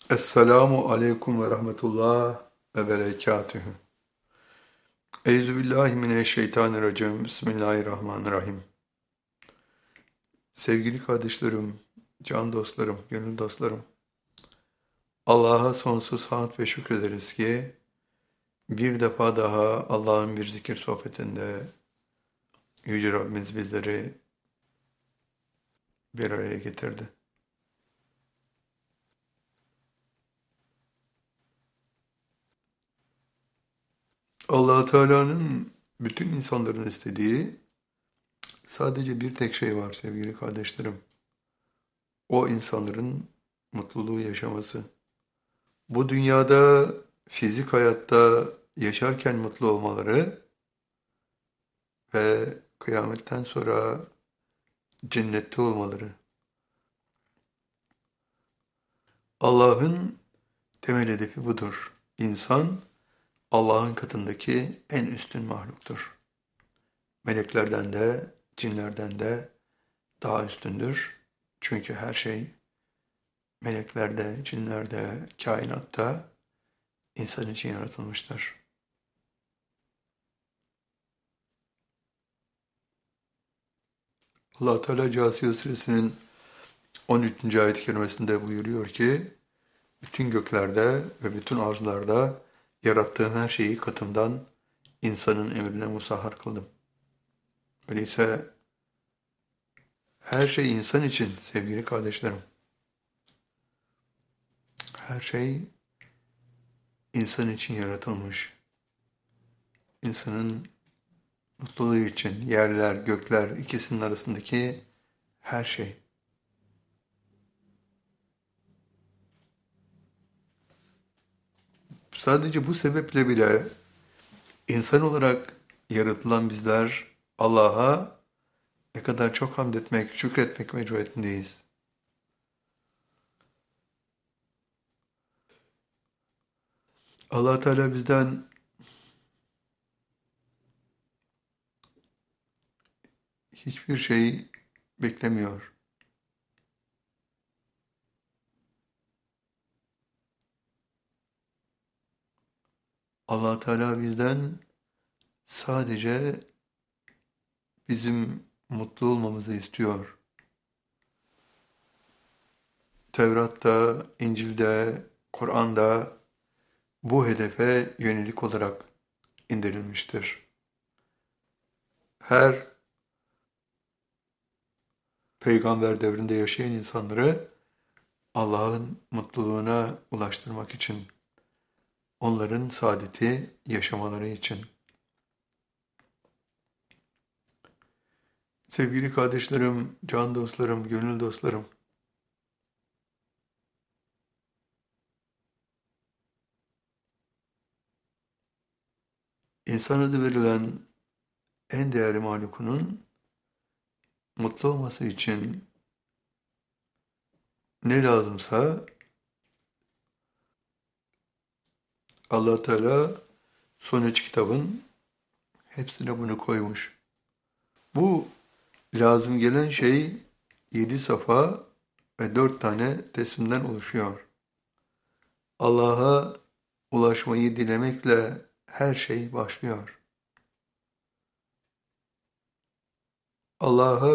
Esselamu aleyküm ve rahmetullah ve berekatühü. Euzubillahimineşşeytanirracim. Bismillahirrahmanirrahim. Sevgili kardeşlerim, can dostlarım, gönül dostlarım. Allah'a sonsuz hamd ve şükrederiz ki bir defa daha Allah'ın bir zikir sohbetinde Yüce Rabbimiz bizleri bir araya getirdi. Allah Teala'nın bütün insanların istediği sadece bir tek şey var sevgili kardeşlerim. O insanların mutluluğu yaşaması. Bu dünyada fizik hayatta yaşarken mutlu olmaları ve kıyametten sonra cennette olmaları. Allah'ın temel hedefi budur. İnsan Allah'ın katındaki en üstün mahluktur. Meleklerden de, cinlerden de daha üstündür. Çünkü her şey meleklerde, cinlerde, kainatta insan için yaratılmıştır. Allah Teala Câsiye Suresinin 13. ayet-i kerimesinde buyuruyor ki, bütün göklerde ve bütün arzlarda yarattığım her şeyi katımdan insanın emrine musahhar kıldım. Öyleyse her şey insan için sevgili kardeşlerim. Her şey insan için yaratılmış. İnsanın mutluluğu için yerler, gökler ikisinin arasındaki her şey. Sadece bu sebeple bile insan olarak yaratılan bizler Allah'a ne kadar çok hamd etmek, şükretmek mecburiyetindeyiz. Allah Teala bizden hiçbir şey beklemiyor. Allah Teala bizden sadece bizim mutlu olmamızı istiyor. Tevrat'ta, İncil'de, Kur'an'da bu hedefe yönelik olarak indirilmiştir. Her peygamber devrinde yaşayan insanları Allah'ın mutluluğuna ulaştırmak için, onların saadeti yaşamaları için. Sevgili kardeşlerim, can dostlarım, gönül dostlarım, insan adı verilen en değerli mahlukunun mutlu olması için ne lazımsa Allah Teala son üç kitabın hepsine bunu koymuş. Bu lazım gelen şey 7 safa ve 4 tane teslimden oluşuyor. Allah'a ulaşmayı dilemekle her şey başlıyor. Allah'a